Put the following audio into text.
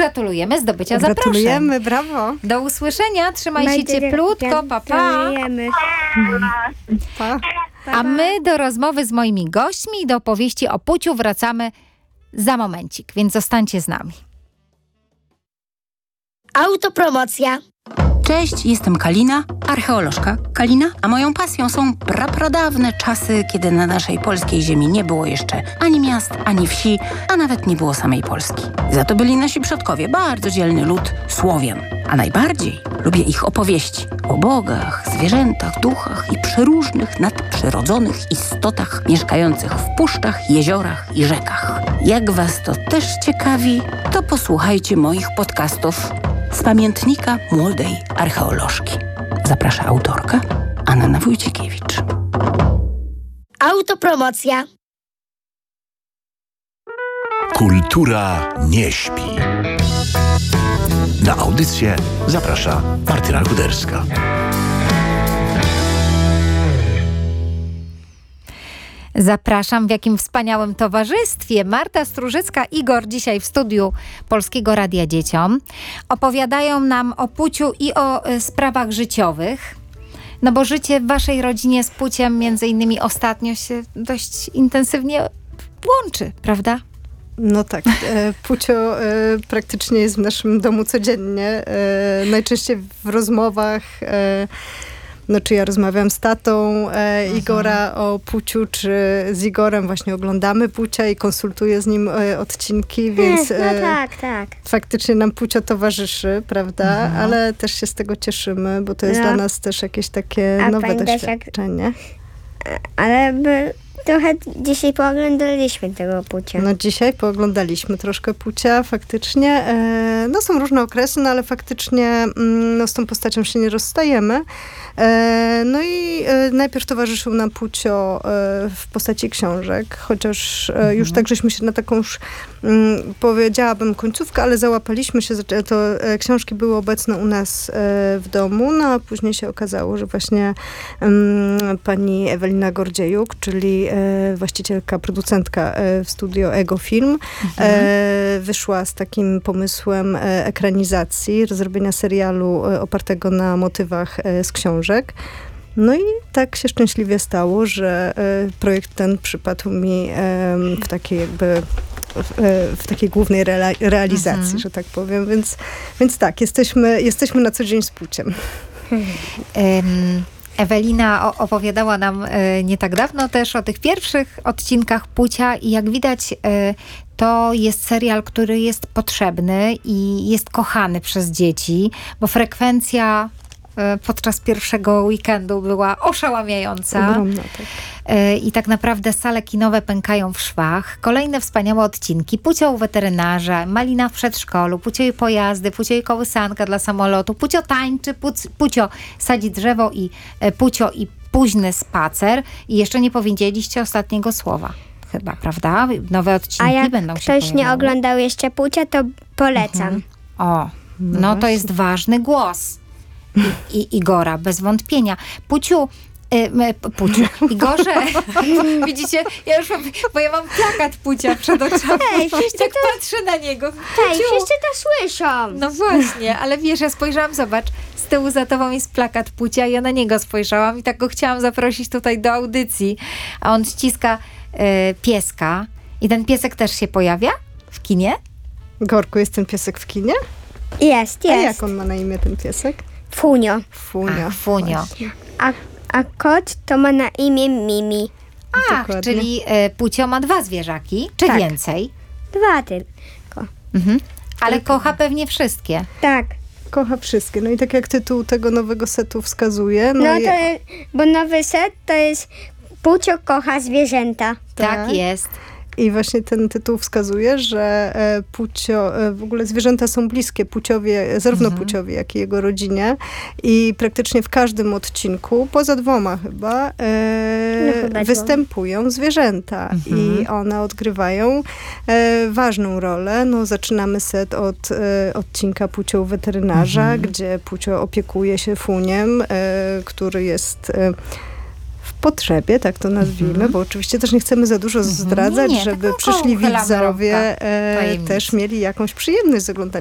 gratulujemy zdobycia zaproszeń. Gratulujemy, brawo. Do usłyszenia, trzymaj się cieplutko, pa, pa. Pa. A my do rozmowy z moimi gośćmi i do opowieści o Puciu wracamy za momencik, więc zostańcie z nami. Autopromocja. Cześć, jestem Kalina, archeolożka Kalina, a moją pasją są prapradawne czasy, kiedy na naszej polskiej ziemi nie było jeszcze ani miast, ani wsi, a nawet nie było samej Polski. Za to byli nasi przodkowie, bardzo dzielny lud Słowian. A najbardziej lubię ich opowieści o bogach, zwierzętach, duchach i przeróżnych nadprzyrodzonych istotach mieszkających w puszczach, jeziorach i rzekach. Jak was to też ciekawi, to posłuchajcie moich podcastów z pamiętnika młodej archeolożki. Zaprasza autorka Anna Wójcikiewicz. Autopromocja. Kultura nie śpi. Na audycję zaprasza Martyna Kuderska. Zapraszam, w jakim wspaniałym towarzystwie. Marta Stróżycka, Igor dzisiaj w studiu Polskiego Radia Dzieciom. Opowiadają nam o Puciu i o sprawach życiowych. No bo życie w waszej rodzinie z Puciem między innymi ostatnio się dość intensywnie łączy, prawda? No tak, Pucio praktycznie jest w naszym domu codziennie. Najczęściej w rozmowach, czy ja rozmawiam z tatą Igora o Puciu, czy z Igorem właśnie oglądamy Pucia i konsultuję z nim odcinki, więc tak. faktycznie nam Pucio towarzyszy, prawda? Ale też się z tego cieszymy, bo to jest dla nas też jakieś takie nowe doświadczenie. Ale trochę dzisiaj pooglądaliśmy tego Pucia. No dzisiaj pooglądaliśmy troszkę Pucia, faktycznie. Są różne okresy, ale faktycznie z tą postacią się nie rozstajemy. Najpierw towarzyszył nam Pucio w postaci książek, chociaż już tak żeśmy się na taką już, powiedziałabym, końcówkę, ale załapaliśmy się, to książki były obecne u nas w domu, a później się okazało, że właśnie pani Ewelina Gordziejuk, czyli właścicielka, producentka w studio Ego Film, wyszła z takim pomysłem ekranizacji, zrobienia serialu opartego na motywach z książek. No i tak się szczęśliwie stało, że projekt ten przypadł mi w takiej jakby w takiej głównej realizacji, że tak powiem. Więc tak, jesteśmy na co dzień z Puciem. Ewelina opowiadała nam nie tak dawno też o tych pierwszych odcinkach Pucia i jak widać to jest serial, który jest potrzebny i jest kochany przez dzieci, bo frekwencja podczas pierwszego weekendu była oszałamiająca. Ogromna, tak. I tak naprawdę sale kinowe pękają w szwach. Kolejne wspaniałe odcinki. Pucio u weterynarza, Malina w przedszkolu, Pucio i pojazdy, Pucio i kołysanka dla samolotu, Pucio tańczy, Pucio sadzi drzewo i Pucio i późny spacer. I jeszcze nie powiedzieliście ostatniego słowa. Chyba, prawda? Nowe odcinki będą się pojawiały. A jak ktoś nie oglądał jeszcze Pucia, to polecam. No to jest ważny głos. I Igora, bez wątpienia. Puciu, Igorze, widzicie, ja już mam, bo ja mam plakat Pucia przed oczami. Jak patrzę na niego. Puciu. Wszyscy to słyszą. No właśnie, ale wiesz, ja spojrzałam, zobacz, z tyłu za tobą jest plakat Pucia, ja na niego spojrzałam i tak go chciałam zaprosić tutaj do audycji, a on ściska pieska i ten piesek też się pojawia w kinie? Gorku, jest ten piesek w kinie? Jest. A jak on ma na imię, ten piesek? Funio. Funio. A kot to ma na imię Mimi. Dokładnie. Czyli Pucio ma 2 zwierzaki, czy więcej? 2 tylko. Ale kocha pewnie wszystkie. Tak. Kocha wszystkie. No i tak jak tytuł tego nowego setu wskazuje. Bo nowy set to jest Pucio kocha zwierzęta. Tak jest. I właśnie ten tytuł wskazuje, że Pucio, w ogóle zwierzęta są bliskie Puciowie, zarówno Puciowi, jak i jego rodzinie. I praktycznie w każdym odcinku, poza 2 chyba, występują zwierzęta. I one odgrywają ważną rolę. No, zaczynamy set od odcinka Pucio u weterynarza, gdzie Pucio opiekuje się Funiem, który jest w potrzebie, tak to nazwijmy, bo oczywiście też nie chcemy za dużo zdradzać, żeby przyszli widzowie też mieli jakąś przyjemność z oglądania